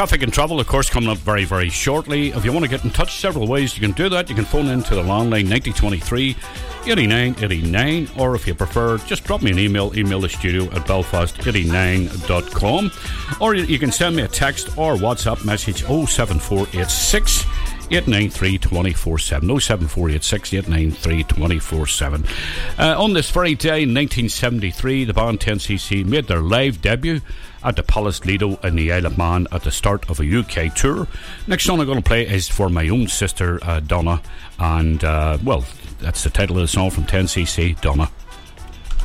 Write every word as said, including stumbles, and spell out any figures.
Traffic and travel, of course, coming up very, very shortly. If you want to get in touch, several ways you can do that. You can phone in to the landline ninety twenty-three eighty-nine eighty-nine, or if you prefer, just drop me an email, email the studio at belfast eighty-nine dot com, or you can send me a text or WhatsApp message oh seven four eight six eight nine three two four seven oh seven four eight six eight nine three two four seven. Uh, on this very day in nineteen seventy-three, the band ten C C made their live debut at the Palace Lido in the Isle of Man at the start of a U K tour. Next song I'm going to play is for my own sister uh, Donna, and uh, well, that's the title of the song from ten C C, Donna.